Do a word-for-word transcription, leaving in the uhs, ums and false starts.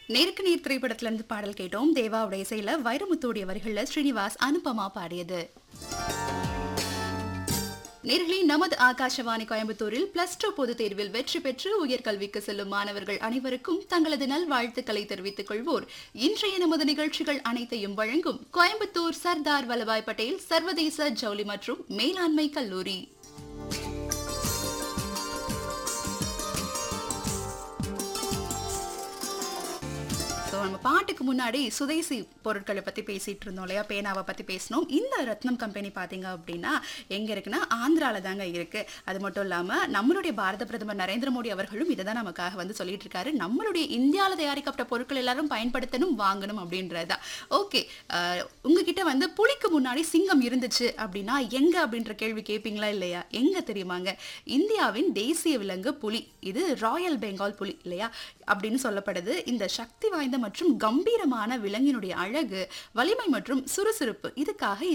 நேருக்கு நேர் திரைப்படத்துல இருந்து பாடல் கேட்டோம். தேவாவுடைய இசையில வைரமுத்துடைய வரிகள்ல ஸ்ரீனிவாஸ் அனுபமா பாடியது. நேர்களே, நமது ஆகாஷவாணி கோயம்புத்தூரில் பிளஸ் டூ பொதுத் தேர்வில் வெற்றி பெற்று உயர்கல்விக்கு செல்லும் மாணவர்கள் அனைவருக்கும் தங்களது நல்வாழ்த்துக்களை தெரிவித்துக் கொள்வோர் இன்றைய நமது நிகழ்ச்சிகள் அனைத்தையும் வழங்கும் கோயம்புத்தூர் சர்தார் வல்லபாய் பட்டேல் சர்வதேச ஜவுளி மற்றும் மேலாண்மை கல்லூரி. நம்ம பாட்டுக்கு முன்னாடி சுதேசி பொருட்களை பத்தி பேசிட்டு இருந்தோம் இல்லையா, பேனாவை பத்தி பேசணும். இந்த ரத்னம் கம்பெனி பாத்தீங்க அப்படின்னா எங்க இருக்குன்னா ஆந்திரால தாங்க இருக்கு. அது மட்டும் இல்லாம நம்மளுடைய பாரத பிரதமர் நரேந்திர மோடி அவர்களும் இதை தான் நமக்காக வந்து சொல்லிட்டு இருக்காரு. நம்மளுடைய இந்தியாவில தயாரிக்கப்பட்ட பொருட்கள் எல்லாரும் பயன்படுத்தணும், வாங்கணும் அப்படின்றதுதான். ஓகே, உங்ககிட்ட வந்து புலிக்கு முன்னாடி சிங்கம் இருந்துச்சு அப்படின்னா எங்க அப்படின்ற கேள்வி கேட்பீங்களா இல்லையா? எங்க தெரியுமாங்க? இந்தியாவின் தேசிய விலங்கு புலி. இது ராயல் பெங்கால் புலி இல்லையா அப்படின்னு சொல்லப்படுது. இந்த சக்தி வாய்ந்த மற்றும் கம்பீரமான விலங்கினுடைய அழகு, வலிமை மற்றும் சுறுசுறுப்பு இதுக்காக